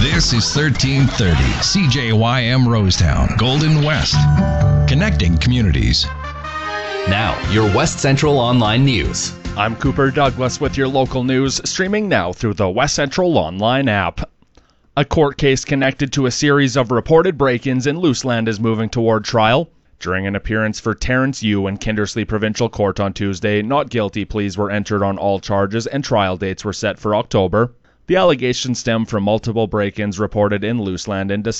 This is 1330 CJYM Rosetown, Golden West. Connecting communities. Now, your West Central Online News. I'm Cooper Douglas with your local news, streaming now through the West Central Online app. A court case connected to a series of reported break-ins in Luseland is moving toward trial. During an appearance for Terrence Yu in Kindersley Provincial Court on Tuesday, not guilty pleas were entered on all charges and trial dates were set for October. The allegations stem from multiple break-ins reported in Luseland in December.